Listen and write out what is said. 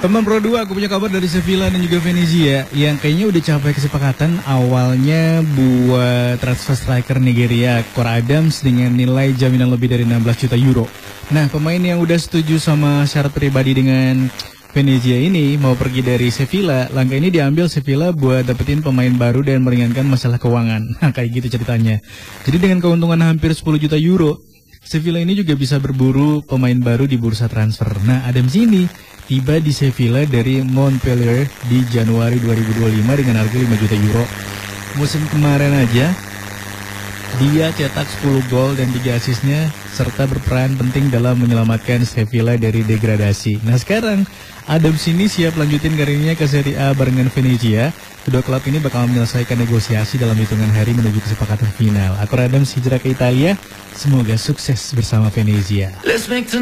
Teman Pro 2, aku punya kabar dari Sevilla dan juga Venezia yang kayaknya udah capai kesepakatan awalnya buat transfer striker Nigeria Cor Adams dengan nilai jaminan lebih dari 16 juta euro. Nah, pemain yang udah setuju sama syarat pribadi dengan Venezia ini mau pergi dari Sevilla. Langkah ini diambil Sevilla buat dapetin pemain baru dan meringankan masalah keuangan. Nah, kayak gitu ceritanya. Jadi dengan keuntungan hampir 10 juta euro, Sevilla ini juga bisa berburu pemain baru di bursa transfer. Nah, Adams ini tiba di Sevilla dari Montpellier di Januari 2025 dengan harga 5 juta euro. Musim kemarin aja dia cetak 10 gol dan 3 asisnya serta berperan penting dalam menyelamatkan Sevilla dari degradasi. Nah, sekarang Adams ini siap lanjutin karirnya ke Serie A barengan Venezia. Kedua klub ini bakal menyelesaikan negosiasi dalam hitungan hari menuju kesepakatan final. Cor Adams hijrah ke Italia. Semoga sukses bersama Venezia.